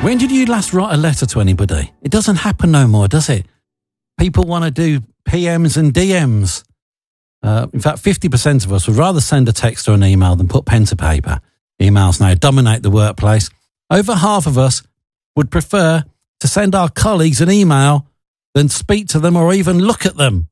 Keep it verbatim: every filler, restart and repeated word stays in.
When did you last write a letter to anybody? It doesn't happen no more, does it? People want to do P Ms and D Ms. Uh, in fact, fifty percent of us would rather send a text or an email than put pen to paper. Emails now dominate the workplace. Over half of us would prefer to send our colleagues an email than speak to them or even look at them.